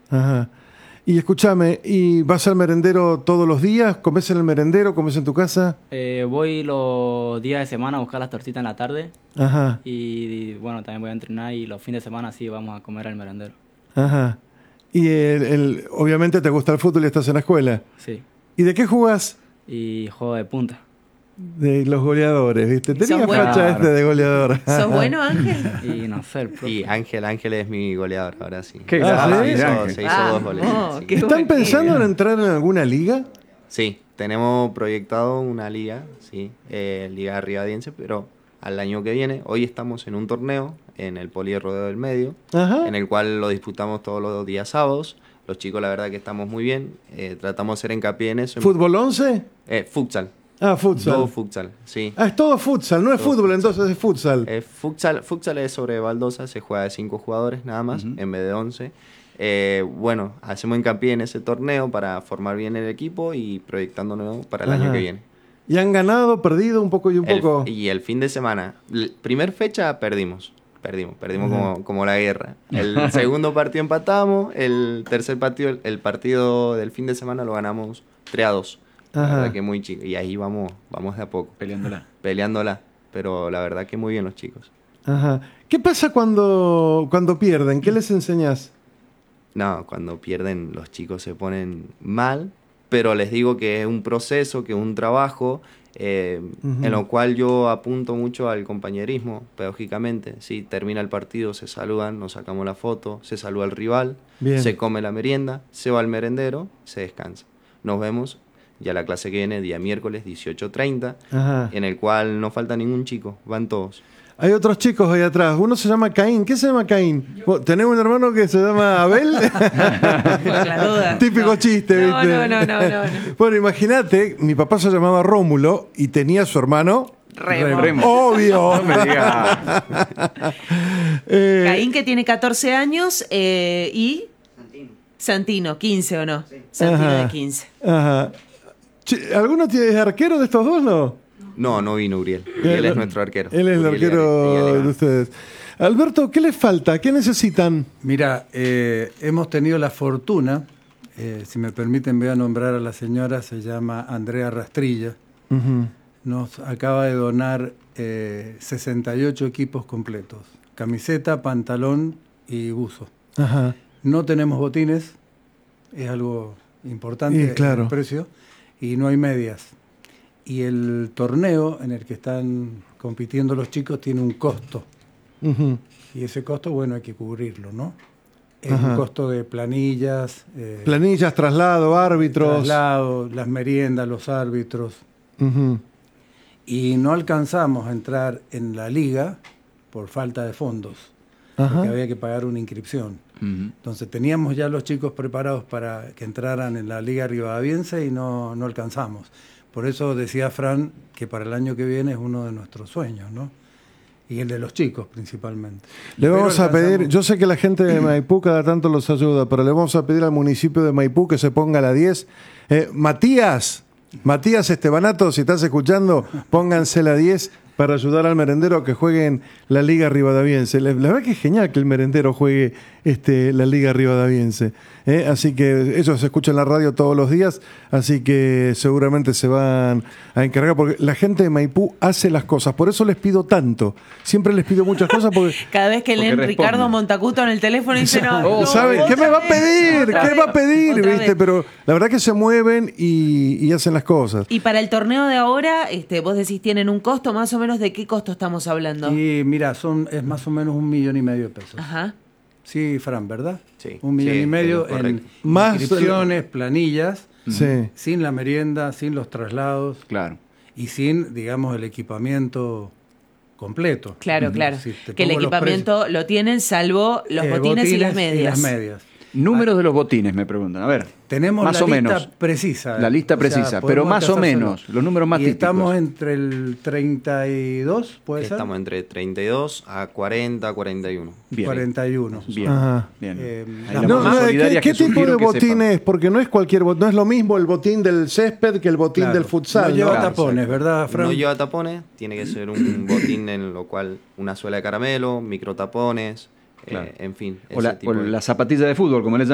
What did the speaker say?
Ajá. Y escúchame, ¿y vas al merendero todos los días? ¿Comés en el merendero? ¿Comés en tu casa? Voy los días de semana a buscar las tortitas en la tarde Ajá, y bueno, también voy a entrenar y los fines de semana sí vamos a comer al merendero. ajá. Y obviamente te gusta el fútbol y estás en la escuela. Sí. ¿Y de qué jugás? Y juego de punta. De los goleadores, ¿viste? Tenía ¿Sos bueno? facha este de goleador. ¿Sos bueno, Ángel? Y no sé, el profe. Y Ángel es mi goleador, ahora sí. Qué Ah, grande, ¿sí? Ángel. Se hizo 2 goles. Sí. qué ¿Están buen pensando en pibe. entrar en alguna liga? Sí, tenemos proyectado una liga, sí, Liga Rivadiense, pero al año que viene, hoy estamos en un torneo en el Polirodeo del Medio, Ajá. en el cual lo disputamos todos los días sábados. Los chicos, la verdad que estamos muy bien, tratamos de hacer hincapié en eso. ¿Fútbol 11? Futsal. Ah, futsal. Todo futsal, sí. Ah, es todo futsal, no es Todo fútbol, futsal. entonces es futsal. Futsal es sobre baldosa, se juega de 5 jugadores nada más, en vez de 11. Bueno, hacemos hincapié en ese torneo para formar bien el equipo y proyectándonos para el Ajá. año que viene. ¿Y han ganado, perdido un poco y un poco? Y el fin de semana, primer fecha perdimos como la guerra. El segundo partido empatamos, el tercer partido, el partido del fin de semana lo ganamos 3-2. La Ajá. verdad que muy chico. Y ahí vamos de a poco. Peleándola. Pero la verdad que muy bien los chicos. Ajá. ¿Qué pasa cuando pierden? ¿Qué les enseñás? No, cuando pierden los chicos se ponen mal, pero les digo que es un proceso, que es un trabajo en lo cual yo apunto mucho al compañerismo, pedagógicamente. Si termina el partido, se saludan, nos sacamos la foto, se saluda al rival, Bien. se come la merienda, se va al merendero, se descansa. Nos vemos ya la clase que viene, día miércoles 18:30, Ajá. en el cual no falta ningún chico, van todos. Hay otros chicos ahí atrás. Uno se llama Caín. ¿Qué se llama Caín? ¿Tenés un hermano que se llama Abel? Por las dudas. Típico No. chiste, No, ¿viste? no. Bueno, imagínate, mi papá se llamaba Rómulo y tenía su hermano. Remo. Obvio. No me digas. Caín, que tiene 14 años, y Santino, 15 o no. Santino Ajá. de 15. Ajá. ¿Alguno es arquero de estos dos, no? No vino Uriel. Uriel es nuestro arquero. Él es el Uriel y arquero Ale- de ustedes. Alberto, ¿qué les falta? ¿Qué necesitan? Mira, hemos tenido la fortuna, si me permiten voy a nombrar a la señora, se llama Andrea Rastrilla, Ujú. nos acaba de donar 68 equipos completos, camiseta, pantalón y buzo. Ajá. No tenemos botines, es algo importante Y claro. el precio, y no hay medias. Y el torneo en el que están compitiendo los chicos tiene un costo. Ujú. Y ese costo, bueno, hay que cubrirlo, ¿no? Es Ajá. un costo de planillas, Planillas, traslado, árbitros. traslado, las meriendas, los árbitros. Ujú. Y no alcanzamos a entrar en la liga por falta de fondos, Ajá. porque había que pagar una inscripción. Entonces teníamos ya los chicos preparados para que entraran en la Liga Rivadaviense y no alcanzamos. Por eso decía Fran que para el año que viene es uno de nuestros sueños, ¿no? Y el de los chicos principalmente. Le Pero vamos a pedir, alcanzamos. yo sé que la gente de Maipú cada tanto los ayuda, pero le vamos a pedir al municipio de Maipú que se ponga a la 10. Matías Estebanato, si estás escuchando, pónganse la 10 para ayudar al merendero a que juegue en la Liga Rivadaviense. La verdad que es genial que el merendero juegue la Liga Rivadaviense. Así que ellos se escuchan en la radio todos los días, así que seguramente se van a encargar, porque la gente de Maipú hace las cosas. Por eso les pido tanto. Siempre les pido muchas cosas porque... Cada vez que leen responde. Ricardo Montacuto en el teléfono dice, no, ¿Saben qué me va a pedir? otra ¿Qué vez, va a pedir? otra ¿Viste? vez. Pero la verdad que se mueven y hacen las cosas. Y para el torneo de ahora, vos decís, tienen un costo, más o menos, ¿de qué costo estamos hablando? Y mira, es más o menos 1,5 millones de pesos. Ajá. Sí, Fran, ¿verdad? Sí, 1,5 millones es en correcto. Más- inscripciones, planillas, Sí. sin la merienda, sin los traslados Claro. y sin, digamos, el equipamiento completo. Claro, claro. Sí, te Que el pongo los equipamiento lo tienen salvo los botines y las medias. Números de los botines, me preguntan. A ver, Tenemos más la o lista menos. precisa. La lista precisa, pero podemos más o alcanzárselo. menos, los números más y típicos. estamos entre el 32, ¿puede ser? Estamos entre 32 a 40, 41. Bien. 41. Bien. Ajá. Bien. Eh, Hay la la No, mamá no, solidaria ¿qué que tipo de sugiero que botín sepan. es? Porque no es cualquier botín, no es lo mismo el botín del césped que el botín Claro. del futsal. No lleva ¿no? tapones, ¿verdad, Fran? No lleva tapones, tiene que ser un botín en lo cual una suela de caramelo, microtapones, Claro. en fin. O ese la, tipo o de- la zapatilla de fútbol, como le llaman.